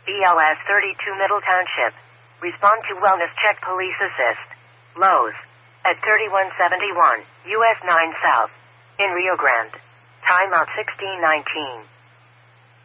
BLS 32 Middle Township. Respond to wellness check police assist. Lowe's. At 3171, US 9 South. In Rio Grande. Timeout 1619.